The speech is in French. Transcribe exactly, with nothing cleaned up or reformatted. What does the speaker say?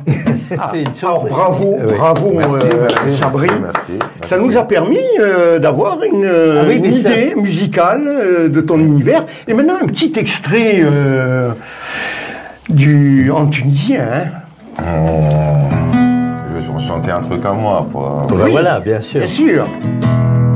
Ah, C'est une alors, surprise. bravo, Oui. bravo, Merci, euh, merci, Sabri. merci, merci, Ça merci. nous a permis euh, d'avoir une, euh, Ah oui, une mais ça- idée musicale euh, de ton univers. Et maintenant, un petit extrait euh, du, en tunisien. Hein. Oh. Je vais chanter un truc à moi. Pour... Ben voilà, bien sûr. Bien sûr.